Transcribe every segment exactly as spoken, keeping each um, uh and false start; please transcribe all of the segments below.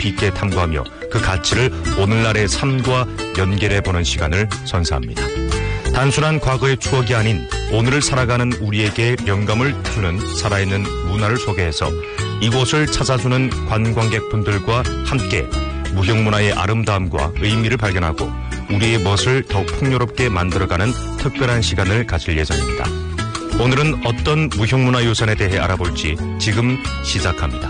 깊이 있게 탐구하며 그 가치를 오늘날의 삶과 연결해보는 시간을 선사합니다. 단순한 과거의 추억이 아닌 오늘을 살아가는 우리에게 영감을 주는 살아있는 문화를 소개해서 이곳을 찾아주는 관광객분들과 함께 무형문화의 아름다움과 의미를 발견하고 우리의 멋을 더욱 풍요롭게 만들어가는 특별한 시간을 가질 예정입니다. 오늘은 어떤 무형문화유산에 대해 알아볼지 지금 시작합니다.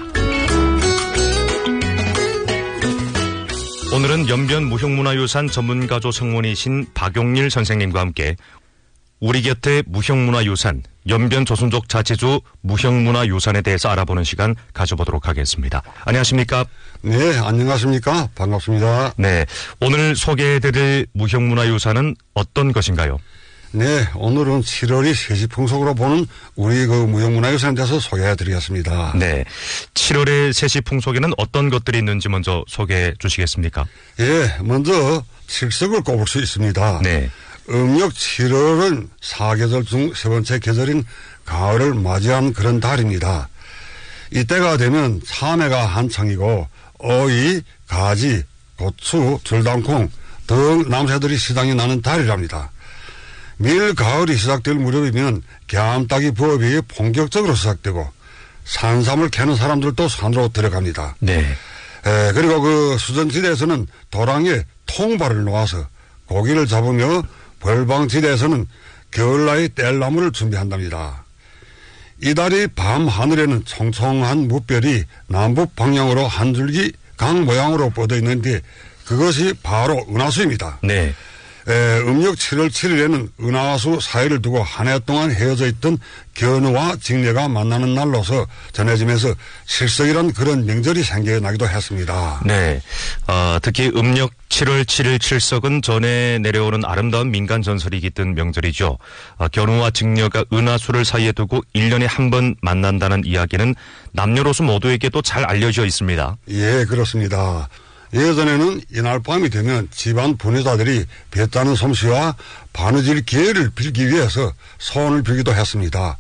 오늘은 연변 무형문화유산 전문가조 성문이신 박용일 선생님과 함께 우리 곁의 무형문화유산, 연변 조선족 자치주 무형문화유산에 대해서 알아보는 시간 가져보도록 하겠습니다. 안녕하십니까? 네, 안녕하십니까? 반갑습니다. 네, 오늘 소개해드릴 무형문화유산은 어떤 것인가요? 네, 오늘은 칠월이 세시풍속으로 보는 우리 그 무형문화유산에 대해서 소개해드리겠습니다. 네, 칠월의 세시풍속에는 어떤 것들이 있는지 먼저 소개해 주시겠습니까? 예, 먼저 칠석을 꼽을 수 있습니다. 네. 음력 칠월은 사계절 중 세 번째 계절인 가을을 맞이한 그런 달입니다. 이때가 되면 참외가 한창이고 어이, 가지, 고추, 줄당콩 등 남새들이 시장에 나는 달이랍니다. 밀 가을이 시작될 무렵이면 갸암따기 부업이 본격적으로 시작되고 산삼을 캐는 사람들도 산으로 들어갑니다. 네. 에, 그리고 그 수전지대에서는 도랑에 통발을 놓아서 고기를 잡으며 벌방지대에서는 겨울나이 뗄나무를 준비한답니다. 이달이 밤 하늘에는 총총한 무별이 남북 방향으로 한 줄기 강 모양으로 뻗어 있는데 그것이 바로 은하수입니다. 네. 에, 음력 칠월 칠일에는 은하수 사이를 두고 한 해 동안 헤어져 있던 견우와 직녀가 만나는 날로서 전해지면서 칠석이란 그런 명절이 생겨나기도 했습니다. 네, 어, 특히 음력 칠월 칠일 칠석은 전해 내려오는 아름다운 민간 전설이 깃든 명절이죠. 어, 견우와 직녀가 은하수를 사이에 두고 일 년에 한 번 만난다는 이야기는 남녀노소 모두에게도 잘 알려져 있습니다. 예, 그렇습니다. 예전에는 이날 밤이 되면 집안 부녀자들이 배 짜는 솜씨와 바느질 기회를 빌기 위해서 소원을 빌기도 했습니다.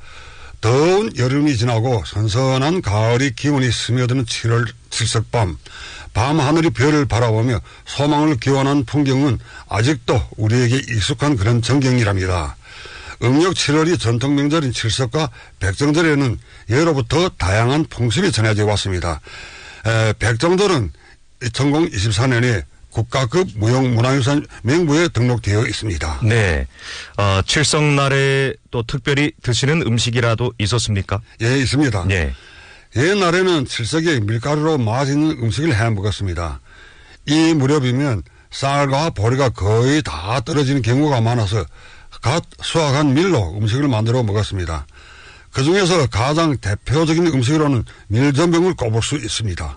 더운 여름이 지나고 선선한 가을이 기운이 스며드는 칠월 칠석밤, 밤 하늘이 별을 바라보며 소망을 기원한 풍경은 아직도 우리에게 익숙한 그런 전경이랍니다. 음력 칠월이 전통 명절인 칠석과 백정절에는 예로부터 다양한 풍습이 전해져 왔습니다. 에, 백정절은 천이십사 년에 국가급 무형문화유산 명부에 등록되어 있습니다. 네, 어, 칠석날에 또 특별히 드시는 음식이라도 있었습니까? 예, 있습니다. 네. 옛날에는 칠석에 밀가루로 맛있는 음식을 해 먹었습니다. 이 무렵이면 쌀과 보리가 거의 다 떨어지는 경우가 많아서 갓 수확한 밀로 음식을 만들어 먹었습니다. 그중에서 가장 대표적인 음식으로는 밀전병을 꼽을 수 있습니다.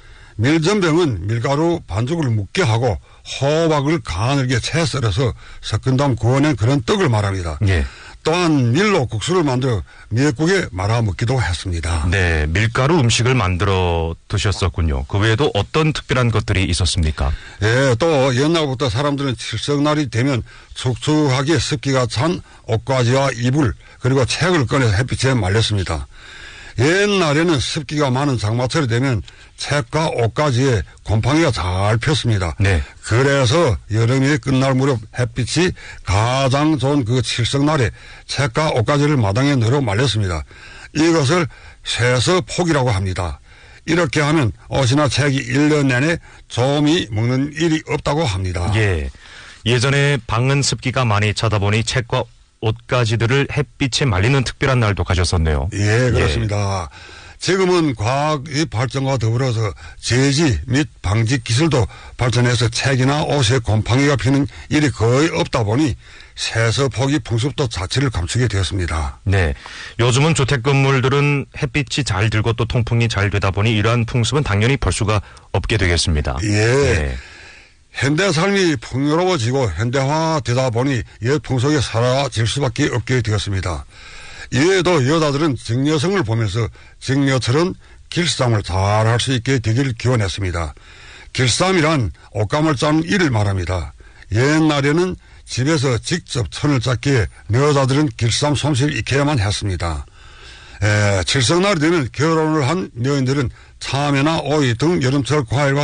밀전병은 밀가루 반죽을 묻게 하고 호박을 가늘게 채 썰어서 섞은 다음 구워낸 그런 떡을 말합니다. 예. 또한 밀로 국수를 만들어 미역국에 말아 먹기도 했습니다. 네, 밀가루 음식을 만들어 드셨었군요. 그 외에도 어떤 특별한 것들이 있었습니까? 예, 또 옛날부터 사람들은 칠석날이 되면 축축하게 습기가 찬 옷가지와 이불 그리고 책을 꺼내서 햇빛에 말렸습니다. 옛날에는 습기가 많은 장마철이 되면 책과 옷가지에 곰팡이가 잘 폈습니다. 네. 그래서 여름이 끝날 무렵 햇빛이 가장 좋은 그 칠석날에 책과 옷가지를 마당에 널어 말렸습니다. 이것을 세서폭이라고 합니다. 이렇게 하면 옷이나 책이 일 년 내내 좀이 먹는 일이 없다고 합니다. 예. 예전에 방은 습기가 많이 차다 보니 책과 옷가지들을 햇빛에 말리는 특별한 날도 가졌었네요. 예, 그렇습니다. 예. 지금은 과학의 발전과 더불어서 제지 및 방지 기술도 발전해서 책이나 옷에 곰팡이가 피는 일이 거의 없다 보니 세서폭이 풍습도 자체를 감추게 되었습니다. 네, 요즘은 주택 건물들은 햇빛이 잘 들고 또 통풍이 잘 되다 보니 이러한 풍습은 당연히 볼 수가 없게 되겠습니다. 예. 네. 현대 삶이 풍요로워지고 현대화되다 보니 옛 풍속이 사라질 수밖에 없게 되었습니다. 이외에도 여자들은 직녀성을 보면서 직녀처럼 길쌈을 잘 할 수 있게 되기를 기원했습니다. 길쌈이란 옷감을 짜는 일을 말합니다. 옛날에는 집에서 직접 천을 짰기에 여자들은 길쌈 솜씨를 익혀야만 했습니다. 에, 칠석날이 되면 결혼을 한 여인들은 참외나 오이 등 여름철 과일과